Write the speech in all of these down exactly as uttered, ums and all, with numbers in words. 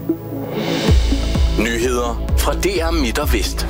Nyheder fra D R Midt og Vest.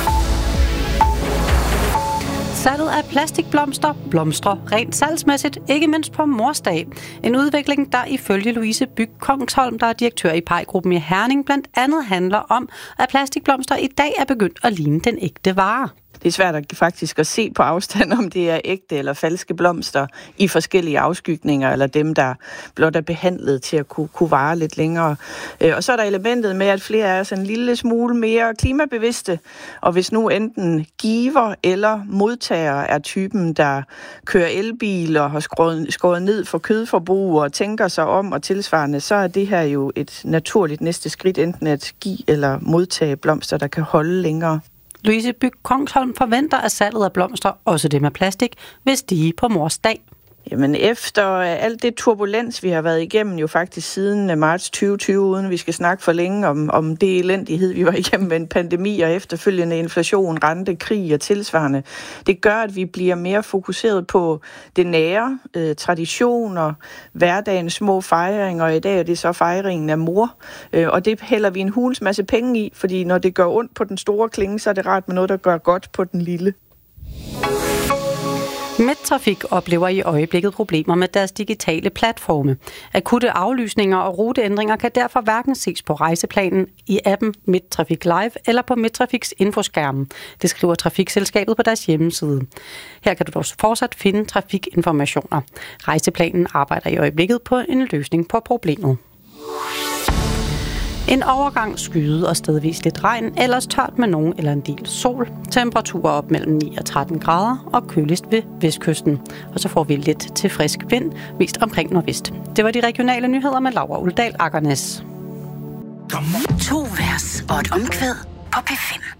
Salget af plastikblomster blomstrer rent salgsmæssigt, ikke mindst på morsdag. En udvikling, der ifølge Louise Byg Kongsholm, der er direktør i Pej-gruppen i Herning, blandt andet handler om, at plastikblomster i dag er begyndt at ligne den ægte vare. Det er svært at faktisk at se på afstand, om det er ægte eller falske blomster i forskellige afskygninger, eller dem, der blot er behandlet til at kunne, kunne vare lidt længere. Og så er der elementet med, at flere er en lille smule mere klimabevidste, og hvis nu enten giver eller modtager er typen, der kører elbil og har skåret, skåret ned for kødforbrug og tænker sig om og tilsvarende, så er det her jo et naturligt næste skridt, enten at give eller modtage blomster, der kan holde længere. Louise Byg Kongsholm forventer, at salget af blomster, også det med plastik, vil stige på mors dag. Jamen efter alt det turbulens, vi har været igennem jo faktisk siden marts tyve tyve, uden vi skal snakke for længe om, om det elendighed, vi var igennem med en pandemi og efterfølgende inflation, rente, krig og tilsvarende. Det gør, at vi bliver mere fokuseret på det nære, øh, traditioner, hverdagens små fejringer, og i dag er det så fejringen af mor. Øh, og det hælder vi en hulens masse penge i, fordi når det gør ondt på den store klinge, så er det rart med noget, der gør godt på den lille. Midttrafik oplever i øjeblikket problemer med deres digitale platforme. Akutte aflysninger og ruteændringer kan derfor hverken ses på rejseplanen, i appen Midttrafik Live eller på Midttrafiks infoskærmen. Det skriver Trafikselskabet på deres hjemmeside. Her kan du dog fortsat finde trafikinformationer. Rejseplanen arbejder i øjeblikket på en løsning på problemet. En overgang skyde og stedvis lidt regn, ellers tørt med nogen eller en del sol. Temperaturer op mellem ni og tretten grader og køligst ved vestkysten. Og så får vi lidt til frisk vind, mest omkring nordvest. Det var de regionale nyheder med Laura Uldal Akernes. To vers og et omkvæd på P fem.